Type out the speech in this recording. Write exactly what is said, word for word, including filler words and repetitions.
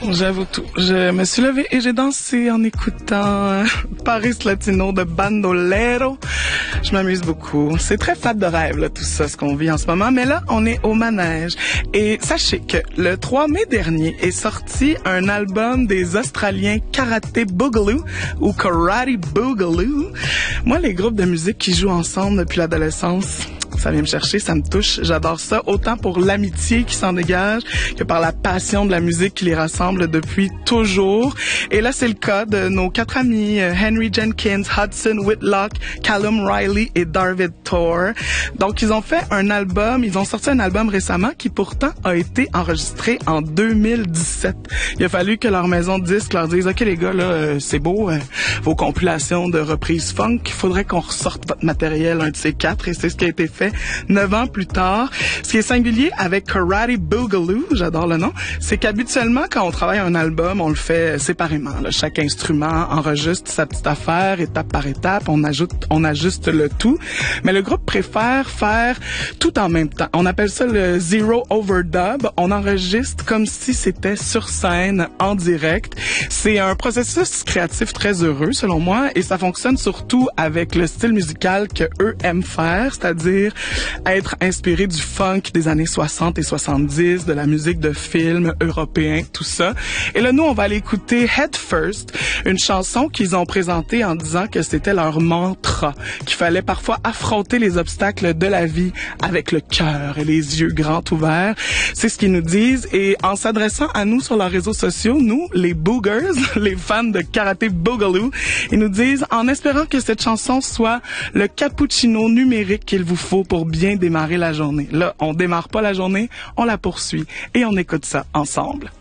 J'avoue tout. Je me suis levée et j'ai dansé en écoutant Paris Latino de Bandolero. Je m'amuse beaucoup. C'est très fat de rêve, là, tout ça, ce qu'on vit en ce moment. Mais là, on est au manège. Et sachez que le trois mai dernier est sorti un album des Australiens Karate Boogaloo ou Karate Boogaloo. Moi, les groupes de musique qui jouent ensemble depuis l'adolescence, ça vient me chercher, ça me touche. J'adore ça, autant pour l'amitié qui s'en dégage que par la passion de la musique qui les rassemble depuis toujours. Et là, c'est le cas de nos quatre amis, Henry Jenkins, Hudson Whitlock, Callum Riley et David Thor. Donc, ils ont fait un album, ils ont sorti un album récemment qui pourtant a été enregistré en deux mille dix-sept. Il a fallu que leur maison de disques leur dise, OK les gars, là, euh, c'est beau, euh, vos compilations de reprises funk, il faudrait qu'on ressorte votre matériel, un de ces quatre, et c'est ce qui a été fait neuf ans plus tard. Ce qui est singulier avec Karate Boogaloo, j'adore le nom, c'est qu'habituellement, quand on travaille un album, on le fait séparément. Là. Chaque instrument enregistre sa petite affaire, étape par étape, on ajoute, on ajuste le tout. Mais le groupe préfère faire tout en même temps. On appelle ça le zero overdub. On enregistre comme si c'était sur scène, en direct. C'est un processus créatif très heureux, selon moi, et ça fonctionne surtout avec le style musical que eux aiment faire, c'est-à-dire être inspiré du funk des années soixante et soixante-dix, de la musique de films européens, tout ça. Et là, nous, on va aller écouter Head First, une chanson qu'ils ont présentée en disant que c'était leur mantra, qu'il fallait parfois affronter les obstacles de la vie avec le cœur et les yeux grands ouverts. C'est ce qu'ils nous disent. Et en s'adressant à nous sur leurs réseaux sociaux, nous, les Boogers, les fans de Karate Boogaloo, ils nous disent, en espérant que cette chanson soit le cappuccino numérique qu'il vous faut pour bien démarrer la journée. Là, on démarre pas la journée, on la poursuit et on écoute ça ensemble.